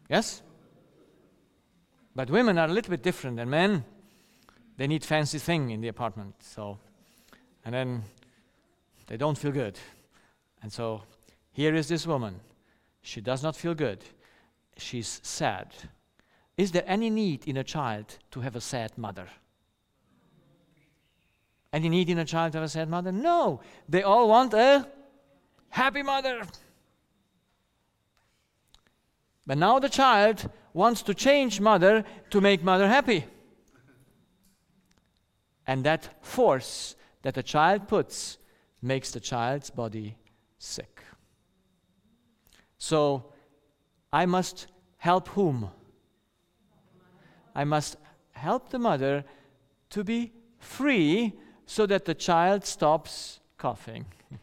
Yes? But women are a little bit different than men. They need fancy thing in the apartment. And then they don't feel good. And so here is this woman. She does not feel good. She's sad. Is there any need in a child to have a sad mother? Any need in a child to have a sad mother? No. They all want a happy mother. But now the child wants to change mother to make mother happy. And that force that the child puts makes the child's body sick. So I must help whom? I must help the mother to be free so that the child stops coughing.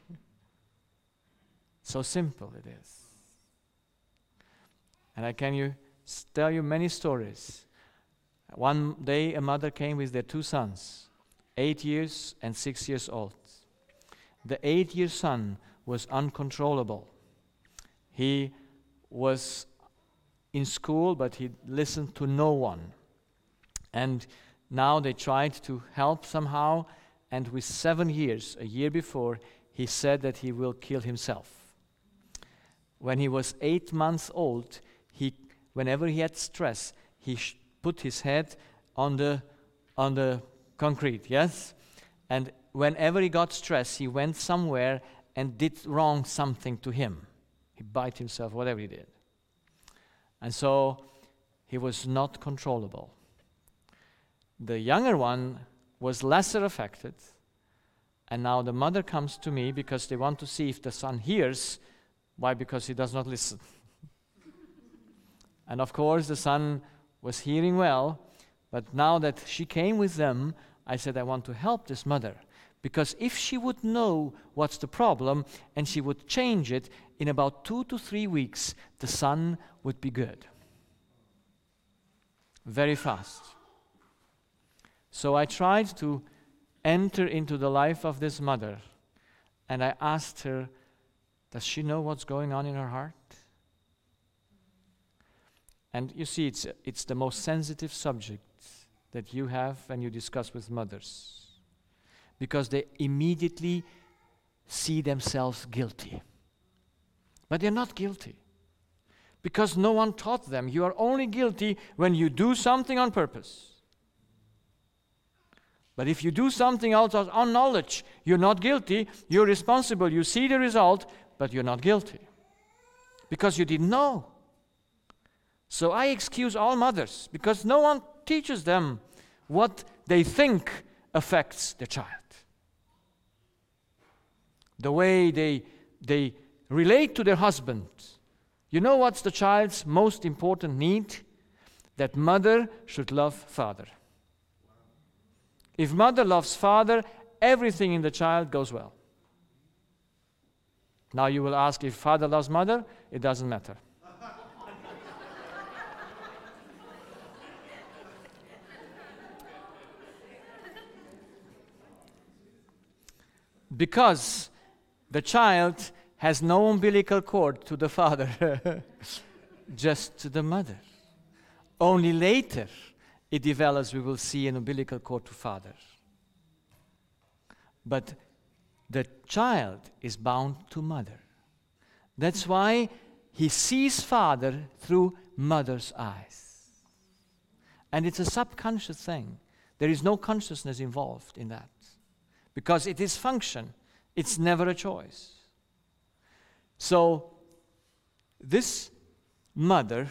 So simple it is. And I can tell you many stories. One day a mother came with their 2 sons, 8 years and 6 years old. The 8-year son was uncontrollable. He was in school, but he listened to no one. And now they tried to help somehow, and with 7 years, a year before, he said that he will kill himself. When he was 8 months old, whenever he had stress, he put his head on the concrete, yes? And whenever he got stressed, he went somewhere and did wrong something to him. He bite himself, whatever he did. And so he was not controllable. The younger one was lesser affected, and now the mother comes to me because they want to see if the son hears. Why? Because he does not listen. And of course the son was hearing well, but now that she came with them, I said, I want to help this mother. Because if she would know what's the problem and she would change it, in about 2 to 3 weeks, the son would be good. Very fast. So I tried to enter into the life of this mother, and I asked her, does she know what's going on in her heart? And you see, it's the most sensitive subject that you have when you discuss with mothers, because they immediately see themselves guilty. But they're not guilty, because no one taught them. You are only guilty when you do something on purpose. But if you do something out of unknowledge, you're not guilty, you're responsible, you see the result, but you're not guilty, because you didn't know. So I excuse all mothers, because no one teaches them what they think affects the child. The way they relate to their husband. You know what's the child's most important need? That mother should love father. If mother loves father, everything in the child goes well. Now you will ask, if father loves mother, it doesn't matter. Because the child has no umbilical cord to the father, just to the mother. Only later it develops, we will see, an umbilical cord to father. But the child is bound to mother. That's why he sees father through mother's eyes. And it's a subconscious thing. There is no consciousness involved in that. Because it is function. It's never a choice. So this mother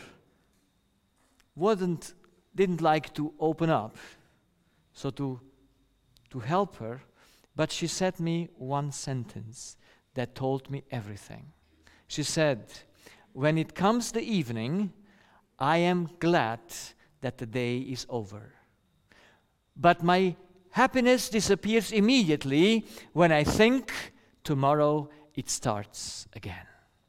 didn't like to open up, so to help her, but she said me one sentence that told me everything. She said, when it comes the evening, I am glad that the day is over. But my happiness disappears immediately when I think tomorrow it starts again.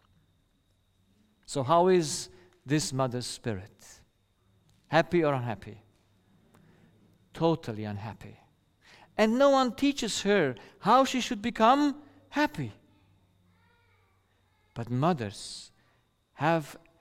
So how is this mother's spirit? Happy or unhappy? Totally unhappy. And no one teaches her how she should become happy. But mothers have